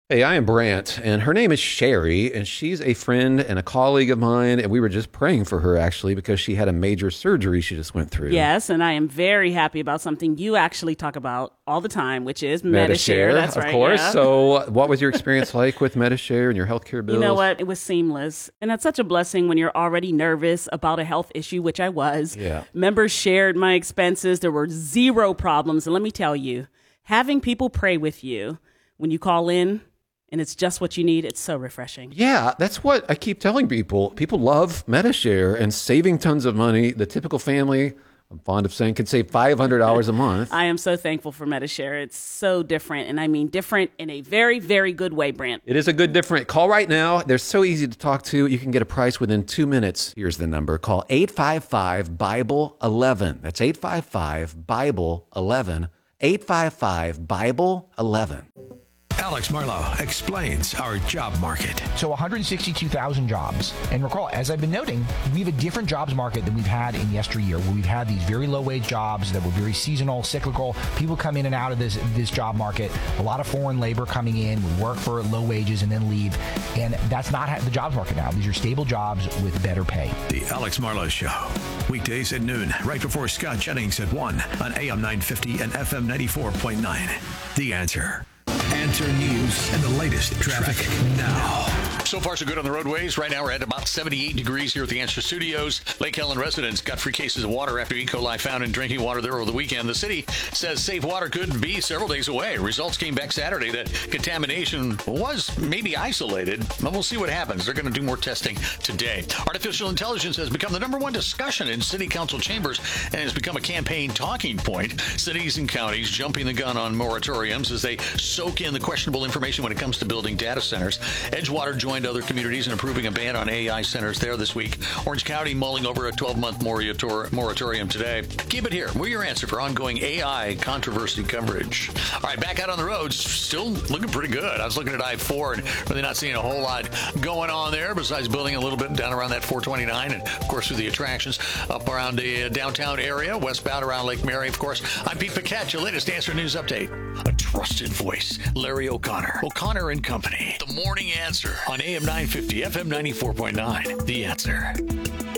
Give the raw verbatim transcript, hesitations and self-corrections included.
Hey, I am Brant, and her name is Sherry, and she's a friend and a colleague of mine, and we were just praying for her, actually, because she had a major surgery she just went through. Yes, and I am very happy about something you actually talk about all the time, which is Medi-Share. Medi-Share, That's of right, course. yeah. So what was your experience like with Medi-Share and your healthcare bills? You know what? It was seamless. And that's such a blessing when you're already nervous about a health issue, which I was. Yeah. Members shared my expenses. There were zero problems. And let me tell you, having people pray with you when you call in, and it's just what you need, it's so refreshing. Yeah, that's what I keep telling people. People love Medi-Share and saving tons of money. The typical family, I'm fond of saying, can save five hundred dollars a month. I am so thankful for Medi-Share. It's so different, and I mean different in a very, very good way, Brant. It is a good different. Call right now. They're so easy to talk to. You can get a price within two minutes. Here's the number. Call eight five five, Bible eleven. That's eight five five, Bible eleven. eight five five, Bible eleven. Alex Marlow explains our job market. So one hundred sixty-two thousand jobs. And recall, as I've been noting, we have a different jobs market than we've had in yesteryear, where we've had these very low-wage jobs that were very seasonal, cyclical. People come in and out of this, this job market. A lot of foreign labor coming in, would work for low wages and then leave. And that's not the jobs market now. These are stable jobs with better pay. The Alex Marlow Show. Weekdays at noon, right before Scott Jennings at one on A M nine fifty and F M ninety-four point nine. The Answer. Answer News and the latest traffic now. So far, so good on the roadways. Right now, we're at about seventy-eight degrees here at the Answer Studios. Lake Helen residents got free cases of water after E. coli found in drinking water there over the weekend. The city says safe water could be several days away. Results came back Saturday that contamination was maybe isolated. But we'll see what happens. They're going to do more testing today. Artificial intelligence has become the number one discussion in city council chambers and has become a campaign talking point. Cities and counties jumping the gun on moratoriums as they soak in the questionable information when it comes to building data centers. Edgewater joined other communities in approving a ban on A I centers there this week. Orange County mulling over a twelve-month morator- moratorium today. Keep it here. We're your answer for ongoing A I controversy coverage. All right, back out on the roads. Still looking pretty good. I was looking at I four and really not seeing a whole lot going on there besides building a little bit down around that four twenty-nine and, of course, through the attractions up around the downtown area, westbound around Lake Mary, of course. I'm Pete Paquette, your latest Answer News update. A trusted voice, Larry O'Connor. O'Connor and Company. The Morning Answer on A M nine fifty, F M ninety-four point nine. The Answer.